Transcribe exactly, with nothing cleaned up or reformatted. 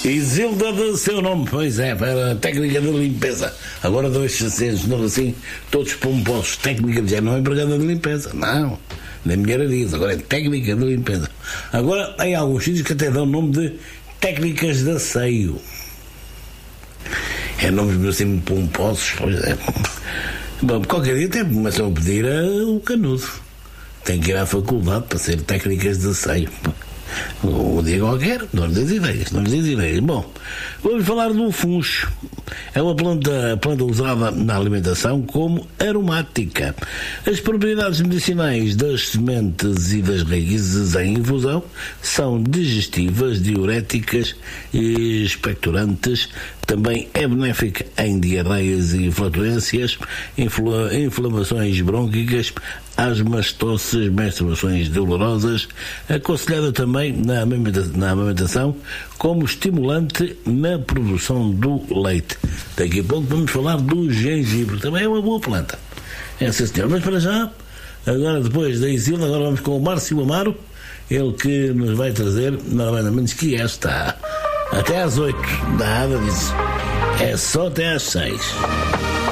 Isilda de seu nome, pois é, para a técnica de limpeza. Agora dois franceses, não assim, todos pomposos. Técnica de, já não é empregada de limpeza, não. Nem mulher diz, agora é técnica de limpeza. Agora tem alguns sítios que até dão o nome de técnicas de asseio. É nomes assim pomposos, pois é. Bom, qualquer dia até começam a pedir o canudo. Tem que ir à faculdade para ser técnicas de asseio. Um dia qualquer, não lhes diz ideias, não lhes diz ideias. Bom, vamos falar do funcho. É uma planta, planta usada na alimentação como aromática. As propriedades medicinais das sementes e das raízes em infusão são digestivas, diuréticas e expectorantes. Também é benéfica em diarreias e flatulências, infla, inflamações brônquicas, asmas, tosses, menstruações dolorosas. Aconselhada também na amamentação como estimulante na produção do leite. Daqui a pouco vamos falar do gengibre, também é uma boa planta. É, sim, senhor. Mas para já, agora depois da Isilda, agora vamos com o Márcio Amaro, ele que nos vai trazer nada menos que esta. Até às oito, nada disso. É só até às seis.